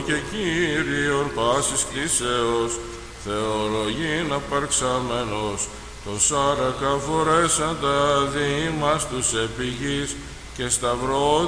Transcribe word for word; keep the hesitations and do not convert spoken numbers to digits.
και Κύριον πάσης κτήσεως, θεολογήν απαρξαμένος, το σάρακα φορέσαντα διήμας τους επί γης, και σταυρών